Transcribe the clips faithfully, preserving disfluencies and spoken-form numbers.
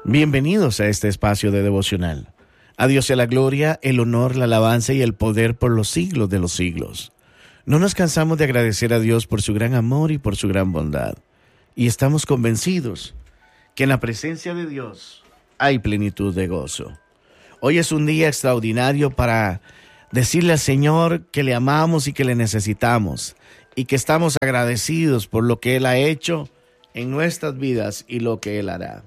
Bienvenidos a este espacio de devocional. A Dios sea la gloria, el honor, la alabanza y el poder por los siglos de los siglos. No nos cansamos de agradecer a Dios por su gran amor y por su gran bondad. Y estamos convencidos que en la presencia de Dios hay plenitud de gozo. Hoy es un día extraordinario para decirle al Señor que le amamos y que le necesitamos y que estamos agradecidos por lo que Él ha hecho en nuestras vidas y lo que Él hará.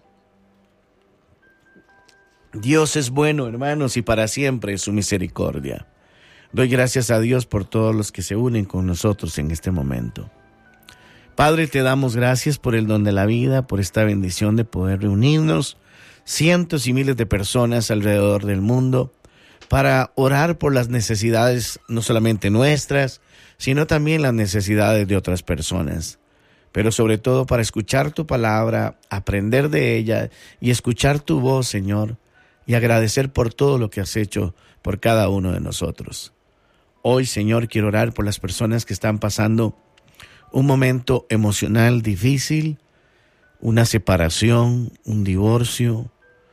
Dios es bueno, hermanos, y para siempre es su misericordia. Doy gracias a Dios por todos los que se unen con nosotros en este momento. Padre, te damos gracias por el don de la vida, por esta bendición de poder reunirnos, cientos y miles de personas alrededor del mundo, para orar por las necesidades no solamente nuestras, sino también las necesidades de otras personas. Pero sobre todo para escuchar tu palabra, aprender de ella y escuchar tu voz, Señor, y agradecer por todo lo que has hecho por cada uno de nosotros. Hoy, Señor, quiero orar por las personas que están pasando un momento emocional difícil, una separación, un divorcio,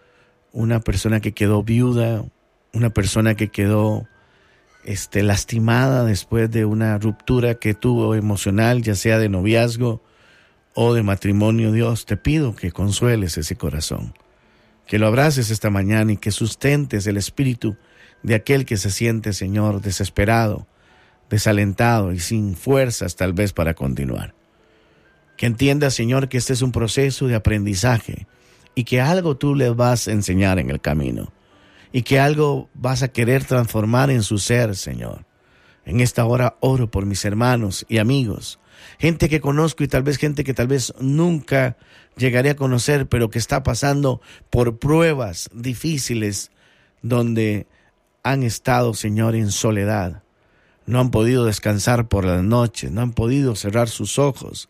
una persona que quedó viuda, una persona que quedó este, lastimada después de una ruptura que tuvo emocional, ya sea de noviazgo o de matrimonio. Dios, te pido que consueles ese corazón, que lo abraces esta mañana y que sustentes el espíritu de aquel que se siente, Señor, desesperado, desalentado y sin fuerzas tal vez para continuar. Que entienda, Señor, que este es un proceso de aprendizaje y que algo tú le vas a enseñar en el camino y que algo vas a querer transformar en su ser, Señor. En esta hora oro por mis hermanos y amigos, gente que conozco y tal vez gente que tal vez nunca llegaré a conocer, pero que está pasando por pruebas difíciles donde han estado, Señor, en soledad. No han podido descansar por las noches, no han podido cerrar sus ojos.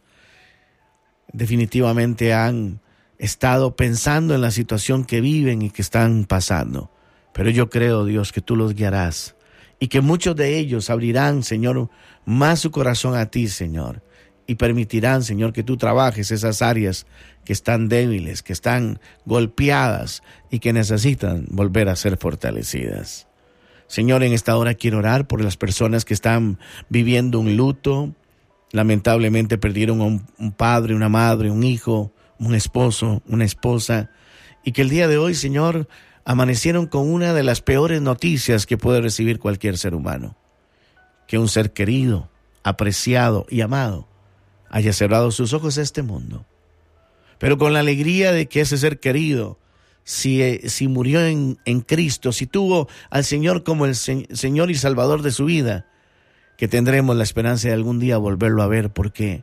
Definitivamente han estado pensando en la situación que viven y que están pasando. Pero yo creo, Dios, que tú los guiarás y que muchos de ellos abrirán, Señor, más su corazón a ti, Señor, y permitirán, Señor, que tú trabajes esas áreas que están débiles, que están golpeadas y que necesitan volver a ser fortalecidas. Señor, en esta hora quiero orar por las personas que están viviendo un luto. Lamentablemente perdieron a un, un padre, una madre, un hijo, un esposo, una esposa, y que el día de hoy, Señor, amanecieron con una de las peores noticias que puede recibir cualquier ser humano: que un ser querido, apreciado y amado haya cerrado sus ojos a este mundo. Pero con la alegría de que ese ser querido, si, si murió en, en Cristo, si tuvo al Señor como el se, Señor y Salvador de su vida, que tendremos la esperanza de algún día volverlo a ver, porque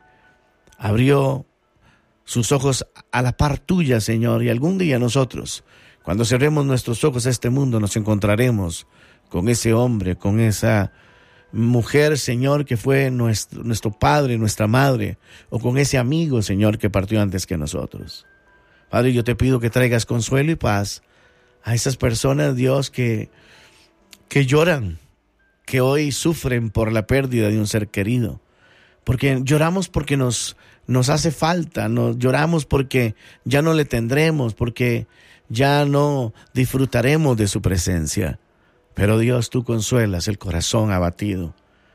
abrió sus ojos a la par tuya, Señor, y algún día nosotros, cuando cerremos nuestros ojos a este mundo, nos encontraremos con ese hombre, con esa mujer, Señor, que fue nuestro, nuestro padre, nuestra madre, o con ese amigo, Señor, que partió antes que nosotros. Padre, yo te pido que traigas consuelo y paz a esas personas, Dios, que, que lloran, que hoy sufren por la pérdida de un ser querido, porque lloramos porque nos, nos hace falta, nos lloramos porque ya no le tendremos, porque ya no disfrutaremos de su presencia. Pero Dios, tú consuelas el corazón abatido,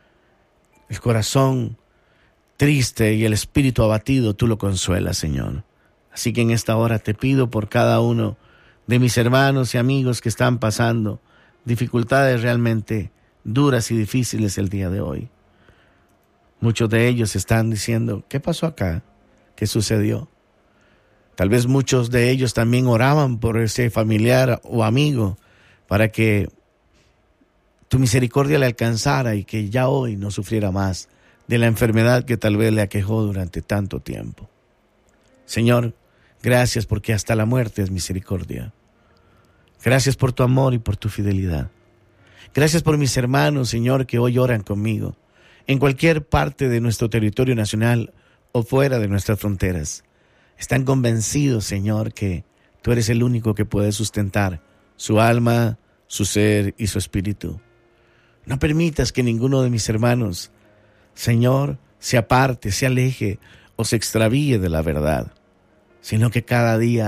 el corazón triste y el espíritu abatido, tú lo consuelas, Señor. Así que en esta hora te pido por cada uno de mis hermanos y amigos que están pasando dificultades realmente duras y difíciles el día de hoy. Muchos de ellos están diciendo, ¿qué pasó acá? ¿Qué sucedió? Tal vez muchos de ellos también oraban por ese familiar o amigo para que tu misericordia le alcanzara y que ya hoy no sufriera más de la enfermedad que tal vez le aquejó durante tanto tiempo. Señor, gracias porque hasta la muerte es misericordia. Gracias por tu amor y por tu fidelidad. Gracias por mis hermanos, Señor, que hoy oran conmigo en cualquier parte de nuestro territorio nacional o fuera de nuestras fronteras. Están convencidos, Señor, que tú eres el único que puede sustentar su alma, su ser y su espíritu. No permitas que ninguno de mis hermanos, Señor, se aparte, se aleje o se extravíe de la verdad, sino que cada día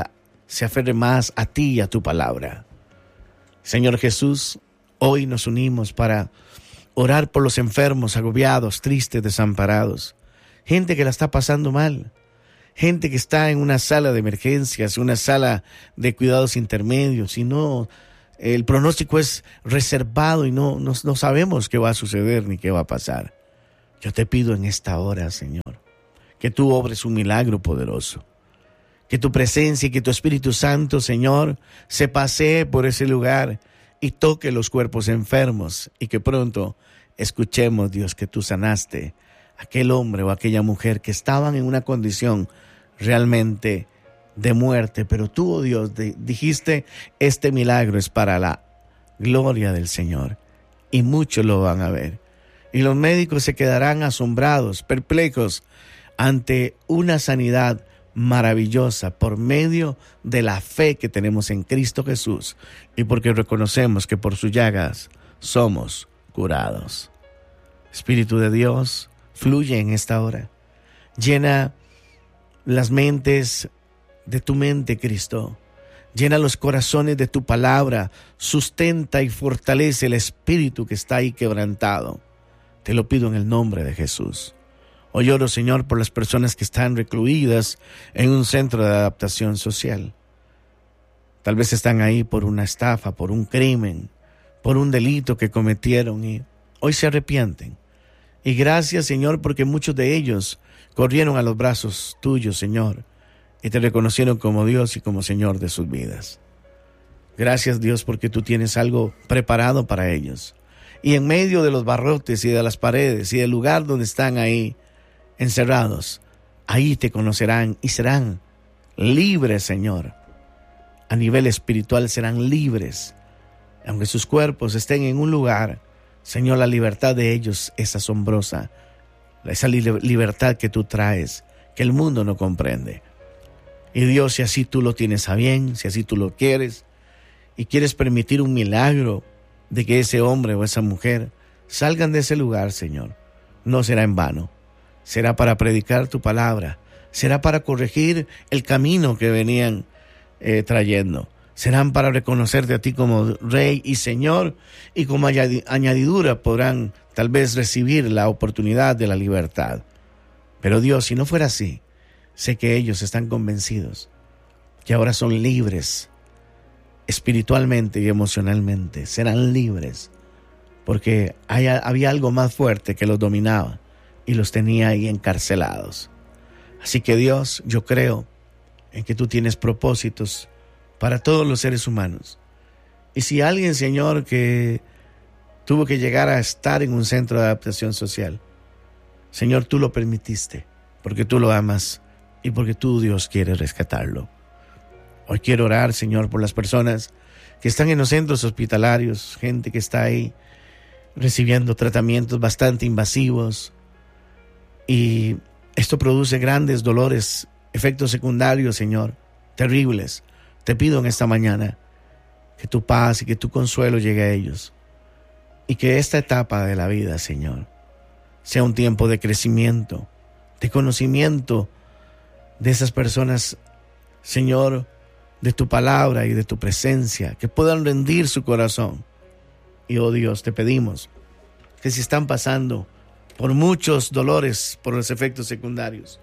se aferre más a ti y a tu palabra. Señor Jesús, hoy nos unimos para orar por los enfermos, agobiados, tristes, desamparados. Gente que la está pasando mal. Gente que está en una sala de emergencias, una sala de cuidados intermedios y no, el pronóstico es reservado y no, no, no sabemos qué va a suceder ni qué va a pasar. Yo te pido en esta hora, Señor, que tú obres un milagro poderoso. Que tu presencia y que tu Espíritu Santo, Señor, se pasee por ese lugar y toque los cuerpos enfermos y que pronto escuchemos, Dios, que tú sanaste a aquel hombre o aquella mujer que estaban en una condición realmente de muerte, pero tú, oh Dios, de, dijiste, este milagro es para la gloria del Señor y muchos lo van a ver. Y los médicos se quedarán asombrados, perplejos ante una sanidad maravillosa por medio de la fe que tenemos en Cristo Jesús y porque reconocemos que por sus llagas somos curados. Espíritu de Dios, fluye en esta hora. Llena las mentes de tu mente, Cristo. Llena los corazones de tu palabra. Sustenta y fortalece el espíritu que está ahí quebrantado. Te lo pido en el nombre de Jesús. Hoy oro, Señor, por las personas que están recluidas en un centro de adaptación social. Tal vez están ahí por una estafa, por un crimen, por un delito que cometieron y hoy se arrepienten. Y gracias, Señor, porque muchos de ellos corrieron a los brazos tuyos, Señor, y te reconocieron como Dios y como Señor de sus vidas. Gracias, Dios, porque tú tienes algo preparado para ellos. Y en medio de los barrotes y de las paredes y del lugar donde están ahí encerrados, ahí te conocerán y serán libres, Señor. A nivel espiritual serán libres. Aunque sus cuerpos estén en un lugar, Señor, la libertad de ellos es asombrosa. Esa li- libertad que tú traes, que el mundo no comprende. Y Dios, si así tú lo tienes a bien, si así tú lo quieres, y quieres permitir un milagro de que ese hombre o esa mujer salgan de ese lugar, Señor, no será en vano. Será para predicar tu palabra. Será para corregir el camino que venían eh, trayendo. Serán para reconocerte a ti como Rey y Señor, y como añadidura podrán tal vez recibir la oportunidad de la libertad. Pero Dios, si no fuera así, sé que ellos están convencidos que ahora son libres espiritualmente y emocionalmente. Serán libres porque hay, había algo más fuerte que los dominaba y los tenía ahí encarcelados. Así que Dios, yo creo en que tú tienes propósitos para todos los seres humanos. Y si alguien, Señor, que tuvo que llegar a estar en un centro de adaptación social, Señor, tú lo permitiste, porque tú lo amas y porque tú, Dios, quieres rescatarlo. Hoy quiero orar, Señor, por las personas que están en los centros hospitalarios, gente que está ahí recibiendo tratamientos bastante invasivos, y esto produce grandes dolores, efectos secundarios, Señor, terribles. Te pido en esta mañana que tu paz y que tu consuelo llegue a ellos. Y que esta etapa de la vida, Señor, sea un tiempo de crecimiento, de conocimiento de esas personas, Señor, de tu palabra y de tu presencia, que puedan rendir su corazón. Y, oh Dios, te pedimos que si están pasando por muchos dolores, por los efectos secundarios,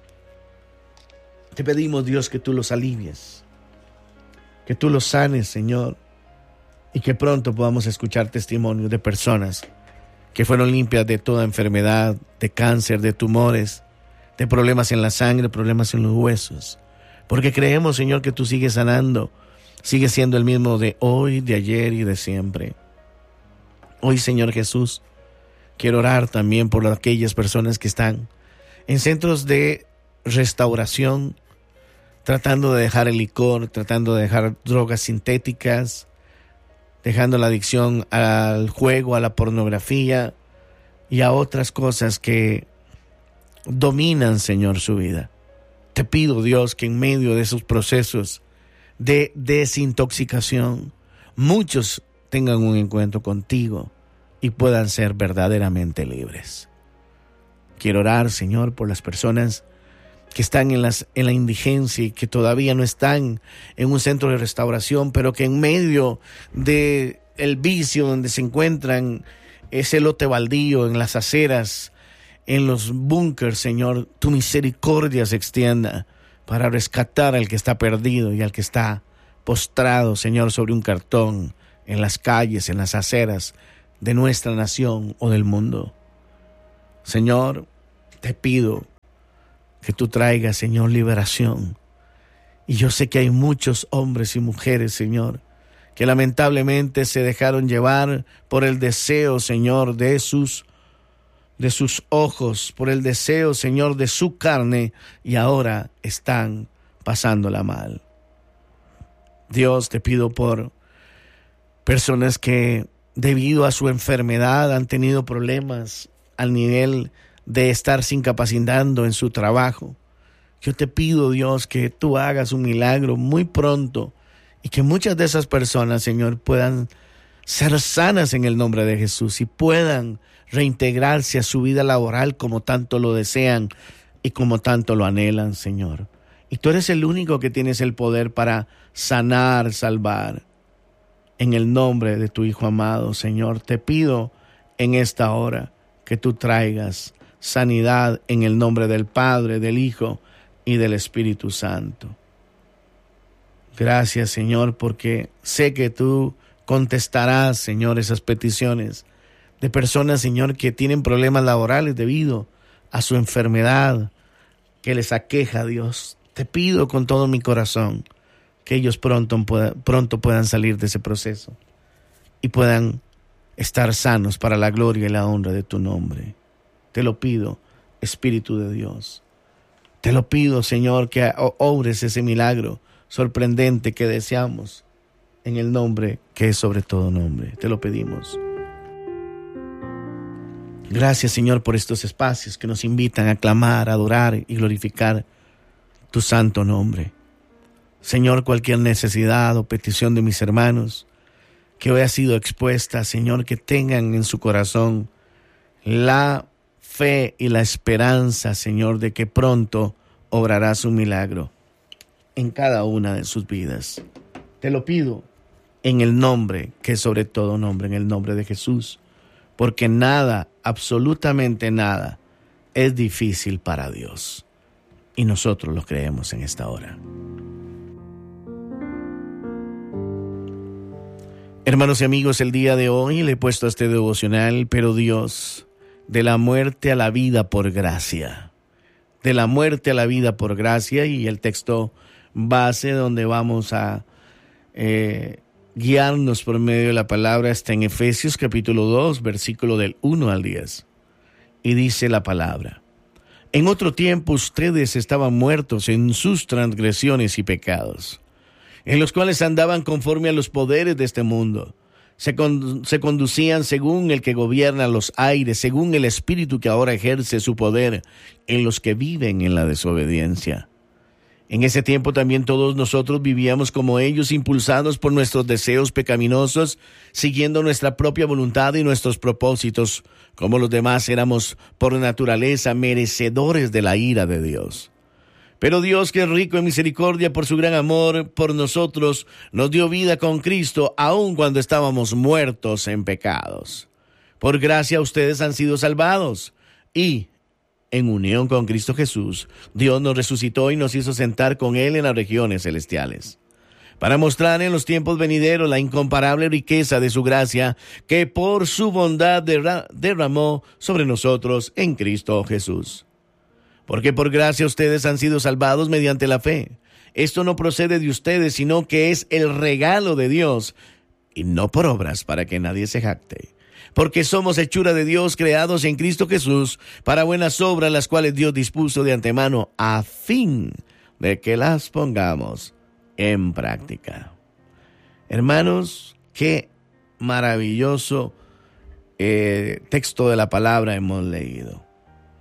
te pedimos, Dios, que tú los alivies, que tú los sanes, Señor, y que pronto podamos escuchar testimonios de personas que fueron limpias de toda enfermedad, de cáncer, de tumores, de problemas en la sangre, problemas en los huesos. Porque creemos, Señor, que tú sigues sanando, sigues siendo el mismo de hoy, de ayer y de siempre. Hoy, Señor Jesús, quiero orar también por aquellas personas que están en centros de restauración, tratando de dejar el licor, tratando de dejar drogas sintéticas, dejando la adicción al juego, a la pornografía y a otras cosas que dominan, Señor, su vida. Te pido, Dios, que en medio de esos procesos de desintoxicación, muchos tengan un encuentro contigo y puedan ser verdaderamente libres. Quiero orar, Señor, por las personas que están en, las, en la indigencia y que todavía no están en un centro de restauración, pero que en medio de el vicio donde se encuentran, ese lote baldío, en las aceras, en los búnkers, Señor, tu misericordia se extienda para rescatar al que está perdido y al que está postrado, Señor, sobre un cartón, en las calles, en las aceras de nuestra nación o del mundo. Señor, te pido que tú traigas, Señor, liberación. Y yo sé que hay muchos hombres y mujeres, Señor, que lamentablemente se dejaron llevar por el deseo, Señor, de sus, de sus ojos, por el deseo, Señor, de su carne, y ahora están pasándola mal. Dios, te pido por personas que debido a su enfermedad han tenido problemas al nivel de estarse incapacitando en su trabajo. Yo te pido, Dios, que tú hagas un milagro muy pronto y que muchas de esas personas, Señor, puedan ser sanas en el nombre de Jesús y puedan reintegrarse a su vida laboral como tanto lo desean y como tanto lo anhelan, Señor. Y tú eres el único que tienes el poder para sanar, salvar. En el nombre de tu Hijo amado, Señor, te pido en esta hora que tú traigas sanidad en el nombre del Padre, del Hijo y del Espíritu Santo. Gracias, Señor, porque sé que tú contestarás, Señor, esas peticiones de personas, Señor, que tienen problemas laborales debido a su enfermedad que les aqueja, Dios. Te pido con todo mi corazón que ellos pronto, pronto puedan salir de ese proceso y puedan estar sanos para la gloria y la honra de tu nombre. Te lo pido, Espíritu de Dios. Te lo pido, Señor, que obres ese milagro sorprendente que deseamos en el nombre que es sobre todo nombre. Te lo pedimos. Gracias, Señor, por estos espacios que nos invitan a clamar, a adorar y glorificar tu santo nombre. Señor, cualquier necesidad o petición de mis hermanos que hoy ha sido expuesta, Señor, que tengan en su corazón la fe y la esperanza, Señor, de que pronto obrarás un milagro en cada una de sus vidas. Te lo pido en el nombre que es sobre todo nombre, en el nombre de Jesús, porque nada, absolutamente nada, es difícil para Dios. Y nosotros lo creemos en esta hora. Hermanos y amigos, el día de hoy le he puesto este devocional, pero Dios, de la muerte a la vida por gracia. De la muerte a la vida por gracia, y el texto base donde vamos a eh, guiarnos por medio de la palabra está en Efesios capítulo dos, versículo del uno al diez. Y dice la palabra: en otro tiempo ustedes estaban muertos en sus transgresiones y pecados, en los cuales andaban conforme a los poderes de este mundo. Se, con, se conducían según el que gobierna los aires, según el espíritu que ahora ejerce su poder en los que viven en la desobediencia. En ese tiempo también todos nosotros vivíamos como ellos, impulsados por nuestros deseos pecaminosos, siguiendo nuestra propia voluntad y nuestros propósitos. Como los demás, éramos por naturaleza merecedores de la ira de Dios. Pero Dios, que es rico en misericordia por su gran amor por nosotros, nos dio vida con Cristo, aun cuando estábamos muertos en pecados. Por gracia ustedes han sido salvados, y en unión con Cristo Jesús, Dios nos resucitó y nos hizo sentar con Él en las regiones celestiales, para mostrar en los tiempos venideros la incomparable riqueza de su gracia, que por su bondad derramó sobre nosotros en Cristo Jesús. Porque por gracia ustedes han sido salvados mediante la fe. Esto no procede de ustedes, sino que es el regalo de Dios, y no por obras, para que nadie se jacte. Porque somos hechura de Dios, creados en Cristo Jesús, para buenas obras, las cuales Dios dispuso de antemano, a fin de que las pongamos en práctica. Hermanos, qué maravilloso eh, texto de la palabra hemos leído.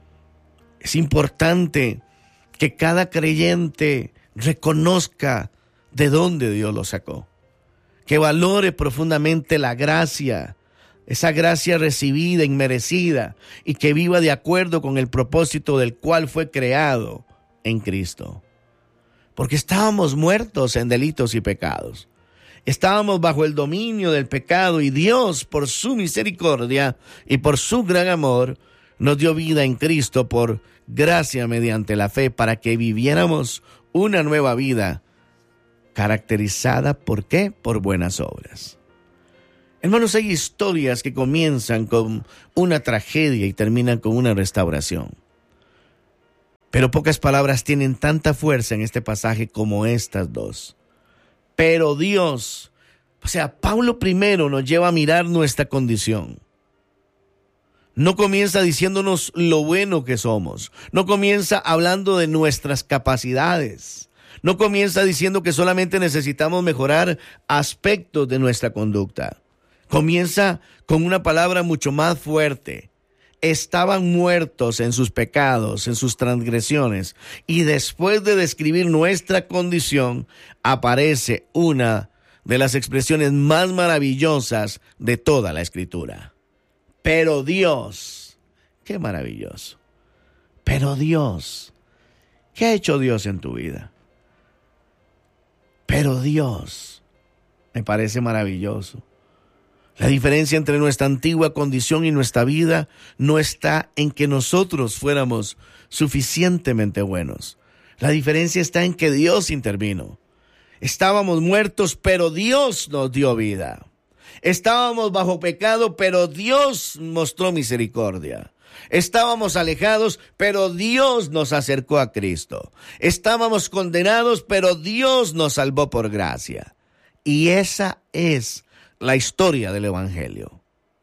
Es importante que cada creyente reconozca de dónde Dios lo sacó, que valore profundamente la gracia, esa gracia recibida, inmerecida, y que viva de acuerdo con el propósito del cual fue creado en Cristo. Porque estábamos muertos en delitos y pecados. Estábamos bajo el dominio del pecado y Dios, por su misericordia y por su gran amor, nos dio vida en Cristo por gracia mediante la fe para que viviéramos una nueva vida caracterizada ¿por qué? Por buenas obras. Hermanos, hay historias que comienzan con una tragedia y terminan con una restauración. Pero pocas palabras tienen tanta fuerza en este pasaje como estas dos. Pero Dios, o sea, Pablo primero nos lleva a mirar nuestra condición. No comienza diciéndonos lo bueno que somos. No comienza hablando de nuestras capacidades. No comienza diciendo que solamente necesitamos mejorar aspectos de nuestra conducta. Comienza con una palabra mucho más fuerte. Estaban muertos en sus pecados, en sus transgresiones, y después de describir nuestra condición, aparece una de las expresiones más maravillosas de toda la Escritura. Pero Dios, qué maravilloso. Pero Dios, ¿qué ha hecho Dios en tu vida? Pero Dios, me parece maravilloso. La diferencia entre nuestra antigua condición y nuestra vida no está en que nosotros fuéramos suficientemente buenos. La diferencia está en que Dios intervino. Estábamos muertos, pero Dios nos dio vida. Estábamos bajo pecado, pero Dios mostró misericordia. Estábamos alejados, pero Dios nos acercó a Cristo. Estábamos condenados, pero Dios nos salvó por gracia. Y esa es la historia del Evangelio.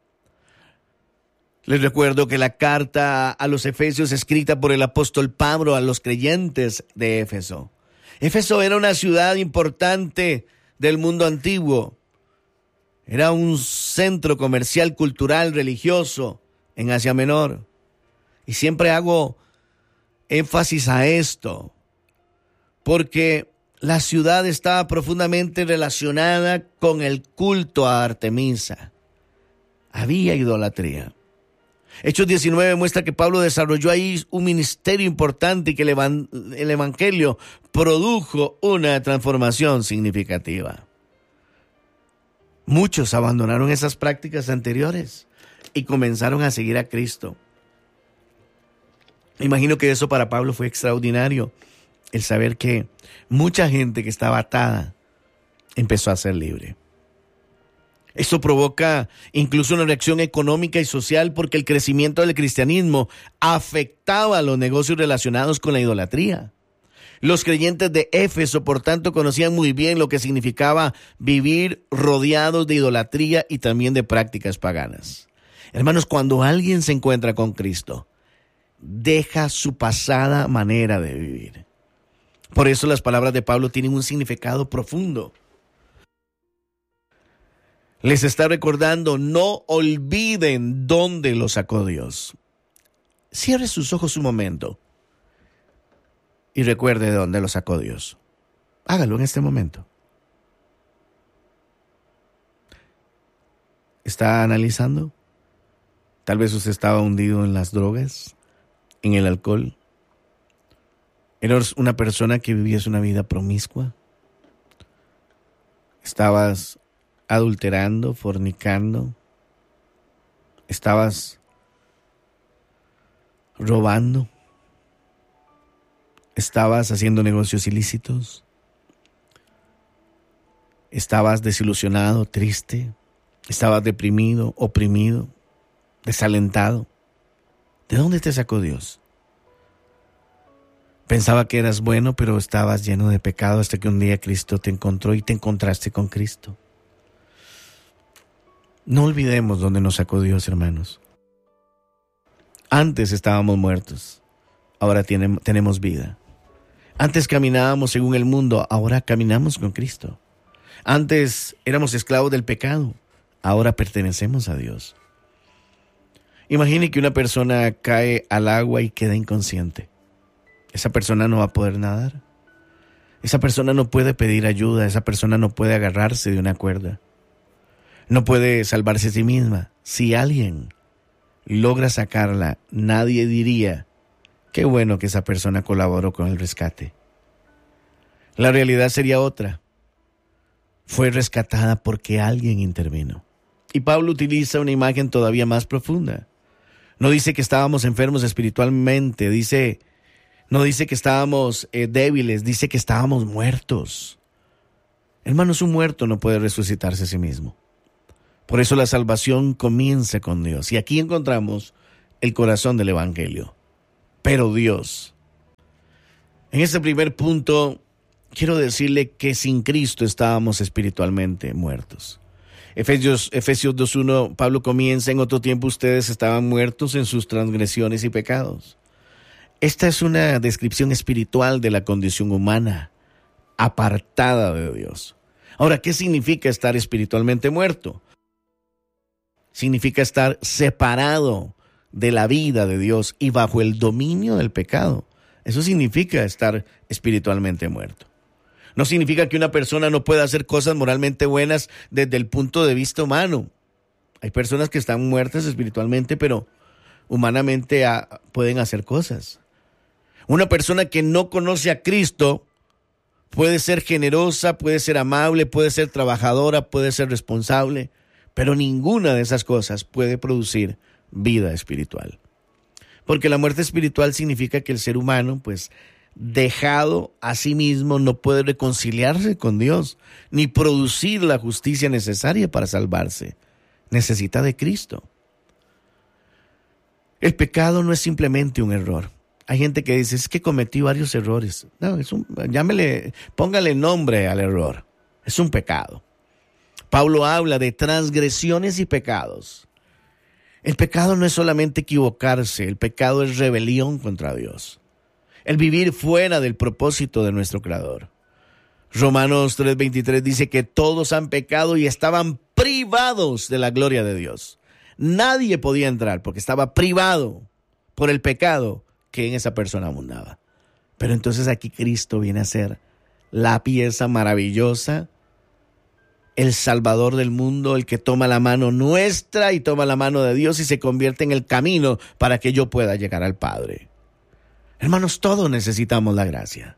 Les recuerdo que la carta a los Efesios escrita por el apóstol Pablo a los creyentes de Éfeso. Éfeso era una ciudad importante del mundo antiguo. Era un centro comercial, cultural, religioso en Asia Menor. Y siempre hago énfasis a esto, porque la ciudad estaba profundamente relacionada con el culto a Artemisa. Había idolatría. Hechos diecinueve muestra que Pablo desarrolló ahí un ministerio importante y que el, evan- el evangelio produjo una transformación significativa. Muchos abandonaron esas prácticas anteriores y comenzaron a seguir a Cristo. Imagino que eso para Pablo fue extraordinario. El saber que mucha gente que estaba atada empezó a ser libre. Esto provoca incluso una reacción económica y social porque el crecimiento del cristianismo afectaba a los negocios relacionados con la idolatría. Los creyentes de Éfeso, por tanto, conocían muy bien lo que significaba vivir rodeados de idolatría y también de prácticas paganas. Hermanos, cuando alguien se encuentra con Cristo, deja su pasada manera de vivir. Por eso las palabras de Pablo tienen un significado profundo. Les está recordando, no olviden dónde los sacó Dios. Cierre sus ojos un momento y recuerde de dónde los sacó Dios. Hágalo en este momento. ¿Está analizando? Tal vez usted estaba hundido en las drogas, en el alcohol. ¿Eras una persona que vivías una vida promiscua? ¿Estabas adulterando, fornicando? ¿Estabas robando? ¿Estabas haciendo negocios ilícitos? ¿Estabas desilusionado, triste? ¿Estabas deprimido, oprimido, desalentado? ¿De dónde te sacó Dios? Pensaba que eras bueno, pero estabas lleno de pecado hasta que un día Cristo te encontró y te encontraste con Cristo. No olvidemos dónde nos sacó Dios, hermanos. Antes estábamos muertos, ahora tiene, tenemos vida. Antes caminábamos según el mundo, ahora caminamos con Cristo. Antes éramos esclavos del pecado, ahora pertenecemos a Dios. Imagine que una persona cae al agua y queda inconsciente. Esa persona no va a poder nadar. Esa persona no puede pedir ayuda. Esa persona no puede agarrarse de una cuerda. No puede salvarse a sí misma. Si alguien logra sacarla, nadie diría Qué bueno que esa persona colaboró con el rescate. La realidad sería otra. Fue rescatada porque alguien intervino. Y Pablo utiliza una imagen todavía más profunda. No dice que estábamos enfermos espiritualmente, dice, no dice que estábamos eh, débiles, dice que estábamos muertos. Hermanos, un muerto no puede resucitarse a sí mismo. Por eso la salvación comienza con Dios. Y aquí encontramos el corazón del Evangelio. Pero Dios. En este primer punto, quiero decirle que sin Cristo estábamos espiritualmente muertos. Efesios, Efesios dos uno, Pablo comienza: en otro tiempo ustedes estaban muertos en sus transgresiones y pecados. Esta es una descripción espiritual de la condición humana, apartada de Dios. Ahora, ¿qué significa estar espiritualmente muerto? Significa estar separado de la vida de Dios y bajo el dominio del pecado. Eso significa estar espiritualmente muerto. No significa que una persona no pueda hacer cosas moralmente buenas desde el punto de vista humano. Hay personas que están muertas espiritualmente, pero humanamente a, pueden hacer cosas. Una persona que no conoce a Cristo puede ser generosa, puede ser amable, puede ser trabajadora, puede ser responsable, pero ninguna de esas cosas puede producir vida espiritual. Porque la muerte espiritual significa que el ser humano, pues, dejado a sí mismo, no puede reconciliarse con Dios, ni producir la justicia necesaria para salvarse. Necesita de Cristo. El pecado no es simplemente un error. Hay gente que dice, es que cometí varios errores. No, es un, llámele, póngale nombre al error. Es un pecado. Pablo habla de transgresiones y pecados. El pecado no es solamente equivocarse, el pecado es rebelión contra Dios. El vivir fuera del propósito de nuestro Creador. Romanos tres veintitrés dice que todos han pecado y estaban privados de la gloria de Dios. Nadie podía entrar porque estaba privado por el pecado que en esa persona abundaba. Pero entonces aquí Cristo viene a ser la pieza maravillosa, el Salvador del mundo, el que toma la mano nuestra y toma la mano de Dios y se convierte en el camino para que yo pueda llegar al Padre. Hermanos, todos necesitamos la gracia.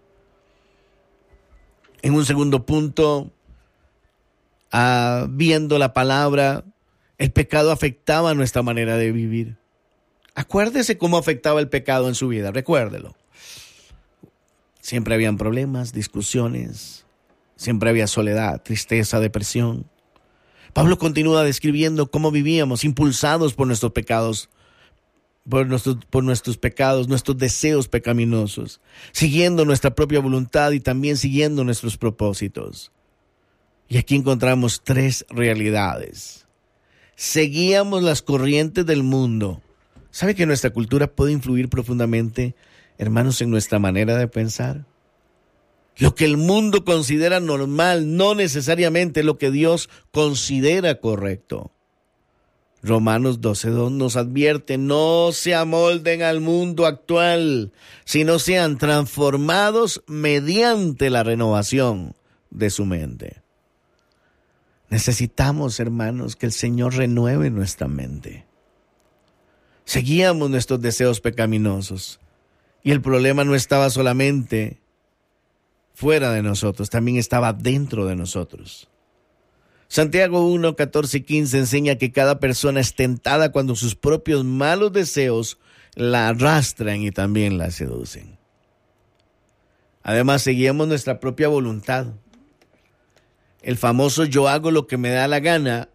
En un segundo punto, ah, viendo la palabra, el pecado afectaba nuestra manera de vivir. Acuérdese cómo afectaba el pecado en su vida, recuérdelo. Siempre habían problemas, discusiones, siempre había soledad, tristeza, depresión. Pablo continúa describiendo cómo vivíamos, impulsados por nuestros pecados, por nuestros, por nuestros pecados, nuestros deseos pecaminosos, siguiendo nuestra propia voluntad y también siguiendo nuestros propósitos. Y aquí encontramos tres realidades. Seguíamos las corrientes del mundo. ¿Sabe que nuestra cultura puede influir profundamente, hermanos, en nuestra manera de pensar? Lo que el mundo considera normal no necesariamente es lo que Dios considera correcto. Romanos doce dos nos advierte, no se amolden al mundo actual, sino sean transformados mediante la renovación de su mente. Necesitamos, hermanos, que el Señor renueve nuestra mente. Seguíamos nuestros deseos pecaminosos y el problema no estaba solamente fuera de nosotros, también estaba dentro de nosotros. Santiago uno, catorce y quince enseña que cada persona es tentada cuando sus propios malos deseos la arrastran y también la seducen. Además, seguíamos nuestra propia voluntad. El famoso yo hago lo que me da la gana,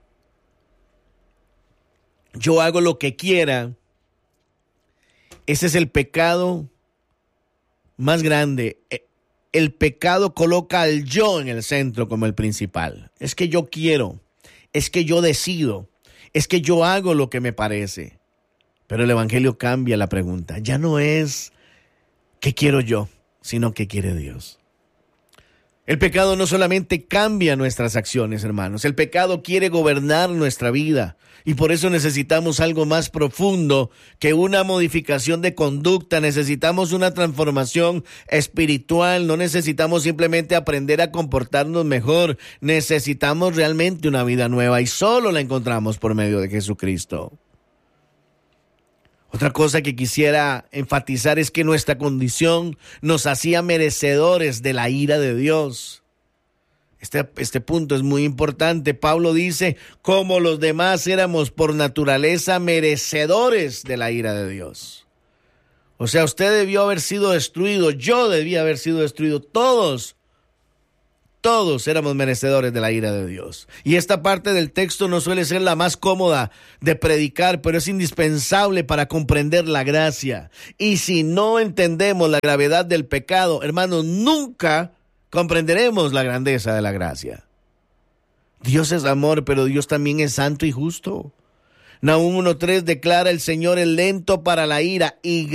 yo hago lo que quiera. Ese es el pecado más grande. El pecado coloca al yo en el centro como el principal. Es que yo quiero, es que yo decido, es que yo hago lo que me parece. Pero el Evangelio cambia la pregunta. Ya no es ¿qué quiero yo?, sino ¿qué quiere Dios? El pecado no solamente cambia nuestras acciones, hermanos. El pecado quiere gobernar nuestra vida. Y por eso necesitamos algo más profundo que una modificación de conducta. Necesitamos una transformación espiritual. No necesitamos simplemente aprender a comportarnos mejor. Necesitamos realmente una vida nueva y solo la encontramos por medio de Jesucristo. Otra cosa que quisiera enfatizar es que nuestra condición nos hacía merecedores de la ira de Dios. Este, este punto es muy importante. Pablo dice, como los demás éramos por naturaleza merecedores de la ira de Dios. O sea, usted debió haber sido destruido, yo debía haber sido destruido, todos. Todos éramos merecedores de la ira de Dios. Y esta parte del texto no suele ser la más cómoda de predicar, pero es indispensable para comprender la gracia. Y si no entendemos la gravedad del pecado, hermanos, nunca comprenderemos la grandeza de la gracia. Dios es amor, pero Dios también es santo y justo. Nahum uno tres declara, el Señor es lento para la ira y